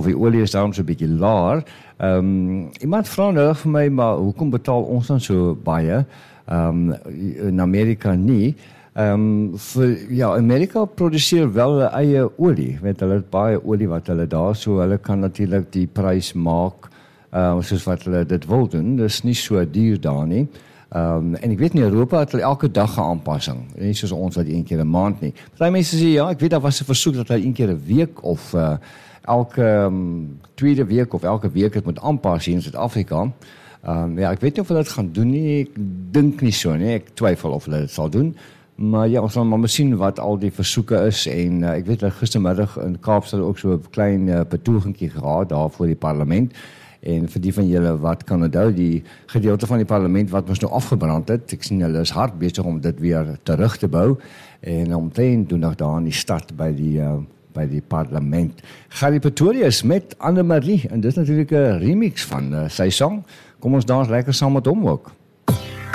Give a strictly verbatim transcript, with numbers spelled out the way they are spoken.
die olie is daarom so 'n bietjie laer. Um, iemand vra nou vir my, maar hoekom betaal ons dan so baie? Um, in Amerika nie. Um, vir, ja, Amerika produseer wel hulle eie olie, weet hulle het baie olie wat hulle daar, so hulle kan natuurlik die prys maak, uh, soos wat hulle dit wil doen, dis nie so duur daar nie. Um, en ek weet nie, Europa het hulle elke dag 'n aanpassing, nie soos ons wat een keer 'n maand nie. Baie mense sê, ja, ek weet daar was 'n versoek dat hulle een keer 'n week of uh, elke um, tweede week of elke week het moet aanpas hier in Suid-Afrika. Um, ja, ek weet nie of hulle dit gaan doen nie, ek dink nie so nie, ek twyfel of hulle dit sal doen. Maar ja, ons gaan maar sien wat al die versoeke is en uh, ek weet dat gistermiddag in Kaapstad ook so 'n klein uh, betogingkie gehad daar voor die parlement. En vir die van julle wat kan onthou, die gedeelte van die parlement wat ons nou afgebrand het, ek sien hulle is hard besig om dit weer terug te bou en omtrent doen nog daar in die stad by die uh, by die parlement. Gary Pretorius met Anne Marie en dit is natuurlik 'n remix van uh, sy song. Kom ons dans lekker saam met hom ook.